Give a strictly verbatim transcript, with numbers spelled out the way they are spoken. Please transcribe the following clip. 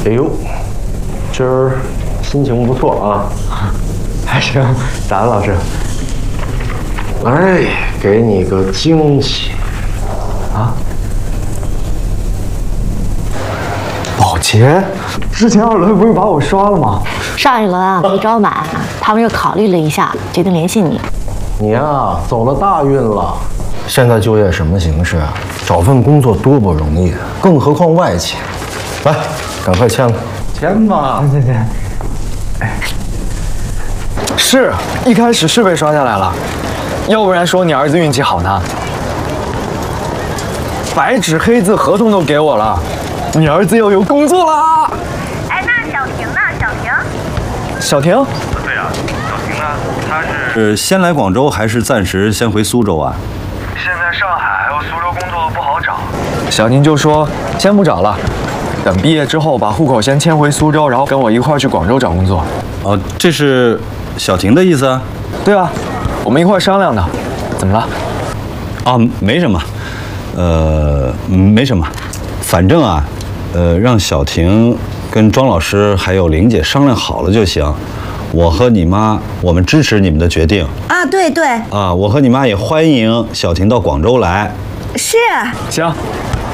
哎呦，今儿心情不错啊， 还行。咋了，老师？ 哎，给你个惊喜啊！保洁，之前二轮不是把我刷了吗？ 上一轮啊没招满，他们又考虑了一下，决定联系你。 你呀，走了大运了。现在就业什么形势啊？找份工作多不容易，更何况外企。来，赶快签了。 签吧，签签。哎，是一开始是被刷下来了，要不然说你儿子运气好呢。白纸黑字，合同都给我了，你儿子又有工作啦。 哎，那小婷呢？小婷？ 小婷？ 对呀、啊，小婷呢？她是先来广州，还是暂时先回苏州啊？ 现在上海还有苏州工作不好找。 小婷就说先不找了，等毕业之后把户口先迁回苏州，然后跟我一块儿去广州找工作。 哦，这是小婷的意思啊？ 对啊，我们一块儿商量的。怎么了？ 啊，没什么，呃，没什么，反正啊，呃，让小婷跟庄老师还有玲姐商量好了就行。我和你妈，我们支持你们的决定啊，对对啊，我和你妈也欢迎小婷到广州来。 是。 行，